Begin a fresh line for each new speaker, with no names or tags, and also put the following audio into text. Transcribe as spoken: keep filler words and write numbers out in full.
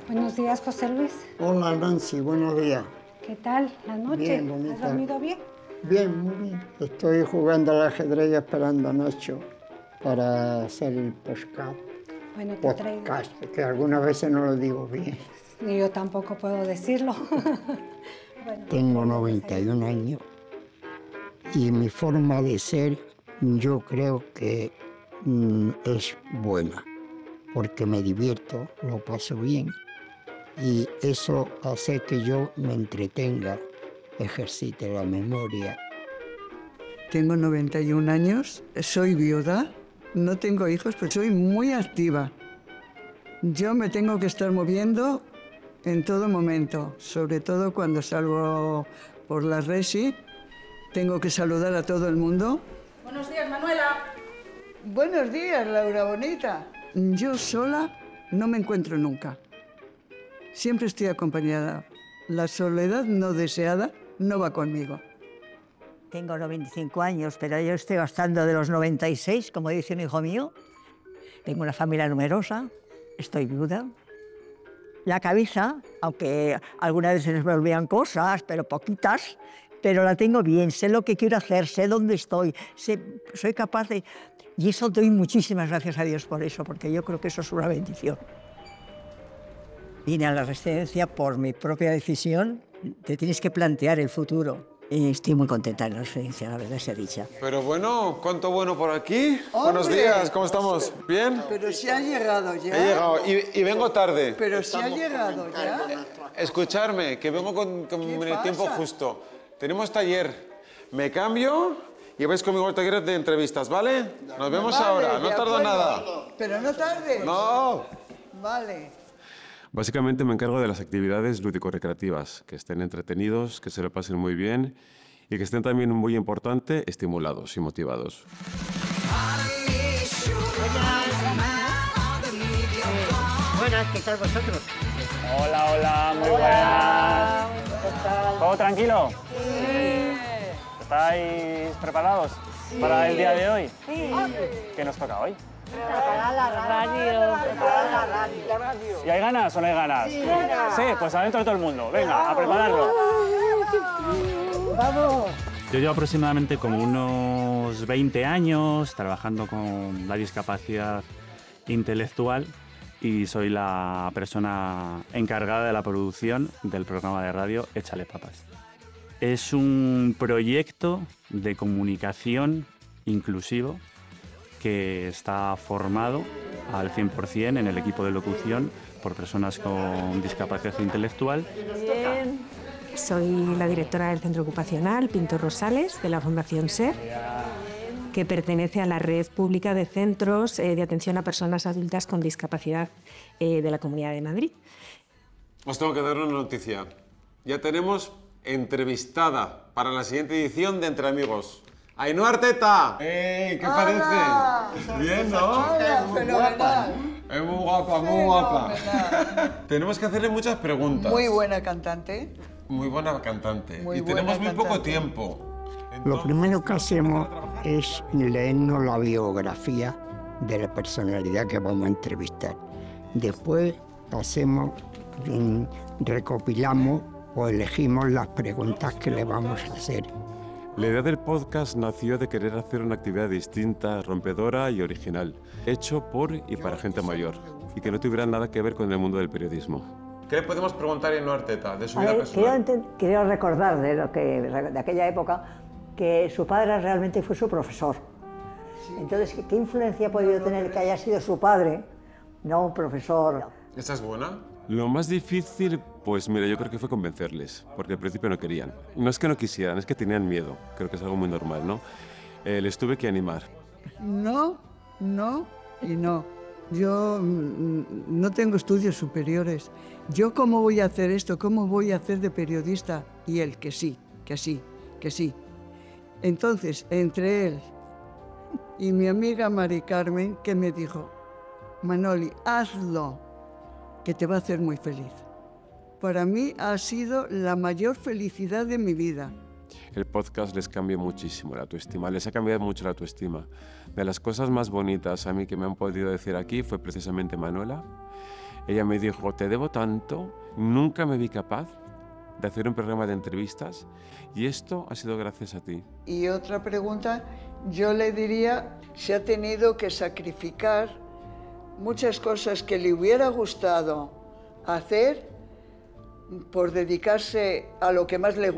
Buenos días, José Luis.
Hola, Nancy, buenos días.
¿Qué tal la noche?
Bien, bonita.
¿Has dormido bien?
Bien, muy bien. Estoy jugando al ajedrez y esperando a Nacho para hacer el podcast.
Bueno, te traigo.
Podcast, que algunas veces no lo digo bien.
Ni yo tampoco puedo decirlo. Bueno,
Tengo noventa y un años y mi forma de ser yo creo que mm, es buena, porque me divierto, lo paso bien y eso hace que yo me entretenga, ejercite la memoria.
Tengo noventa y un años, soy viuda, no tengo hijos, pero soy muy activa. Yo me tengo que estar moviendo en todo momento, sobre todo cuando salgo por la resi. Tengo que saludar a todo el mundo.
Buenos días, Manuela.
Buenos días, Laura bonita. Yo sola no me encuentro nunca. Siempre estoy acompañada. La soledad no deseada no va conmigo.
Tengo noventa y cinco años, pero yo estoy gastando de los noventa y seis, como dice un hijo mío. Tengo una familia numerosa, estoy viuda. La cabeza, aunque algunas veces me olvidan cosas, pero poquitas, pero la tengo bien, sé lo que quiero hacer, sé dónde estoy, sé, soy capaz de... Y eso doy muchísimas gracias a Dios por eso, porque yo creo que eso es una bendición. Vine a la residencia por mi propia decisión. Te tienes que plantear el futuro. Y estoy muy contenta en la residencia, la verdad sea dicha.
Pero bueno, ¿cuánto bueno por aquí?
¡Hombre!
Buenos días, ¿cómo estamos? ¿Bien?
Pero si ha llegado ya.
He llegado y, y vengo tarde.
Pero si ha llegado ya.
Escucharme, que vengo con, con
¿Qué
el tiempo
pasa?
justo. Tenemos taller. Me cambio y vais conmigo al taller de entrevistas, ¿vale? Nos vemos
Vale,
ahora, no
de
tarda
acuerdo.
nada.
Pero no tarde.
No.
Vale.
Básicamente me encargo de las actividades lúdico-recreativas, que estén entretenidos, que se lo pasen muy bien y que estén también, muy importante, estimulados y motivados.
Buenas, ¿qué tal vosotros?
Hola, hola, muy buenas. ¿Todo tranquilo? Sí. ¿Estáis preparados para el día de hoy? Sí. ¿Qué nos toca hoy?
Preparar la radio. Preparar la radio.
¿Y hay ganas o no hay ganas? Sí, sí, pues adentro de todo el mundo. Venga, a prepararlo.
¡Vamos!
Yo llevo aproximadamente como unos veinte años trabajando con la discapacidad intelectual y soy la persona encargada de la producción del programa de radio Échale Papas. Es un proyecto de comunicación inclusivo que está formado al cien por cien en el equipo de locución por personas con discapacidad intelectual.
Bien. Soy la directora del Centro Ocupacional Pintor Rosales de la Fundación SER, que pertenece a la red pública de centros eh, de atención a personas adultas con discapacidad eh, de la Comunidad de Madrid.
Os tengo que dar una noticia. Ya tenemos entrevistada para la siguiente edición de Entre Amigos. ¡Ainhoa Arteta! ¡Ey! ¿Qué
¡Hola!
parece? Bien, ¿no?
Hola, fenomenal.
Es muy guapa, muy guapa. Tenemos que hacerle muchas preguntas.
Muy buena cantante.
Muy buena cantante.
Muy
y tenemos muy
buena
poco
cantante.
tiempo.
Lo
Entonces,
primero que
tenemos
hacemos
empezar a trabajar.
es leernos la biografía de la personalidad que vamos a entrevistar. Después hacemos, mm, recopilamos o elegimos las preguntas que le vamos a hacer.
La idea del podcast nació de querer hacer una actividad distinta, rompedora y original, hecho por y para gente mayor, y que no tuviera nada que ver con el mundo del periodismo.
¿Qué le podemos preguntar a Ainhoa Arteta de su
A
vida
ver, quiero,
personal?
enten- quiero recordar de, lo que, de aquella época que su padre realmente fue su profesor. Entonces, ¿qué, qué influencia ha podido tener que haya sido su padre, no un profesor?
¿Esa es buena?
Lo más difícil, pues mira, yo creo que fue convencerles, porque al principio no querían. No es que no quisieran, es que tenían miedo. Creo que es algo muy normal, ¿no? Eh, les tuve que animar.
No, no y no. Yo mm, no tengo estudios superiores. ¿Yo cómo voy a hacer esto? ¿Cómo voy a hacer de periodista? Y él, que sí, que sí, que sí. Entonces, entre él y mi amiga Mari Carmen, que me dijo, Manoli, hazlo, que te va a hacer muy feliz. Para mí ha sido la mayor felicidad de mi vida.
El podcast les cambió muchísimo la autoestima, les ha cambiado mucho la autoestima. De las cosas más bonitas a mí que me han podido decir aquí fue precisamente Manuela. Ella me dijo, te debo tanto, nunca me vi capaz de hacer un programa de entrevistas y esto ha sido gracias a ti.
Y otra pregunta, yo le diría, se ha tenido que sacrificar muchas cosas que le hubiera gustado hacer por dedicarse a lo que más le gusta.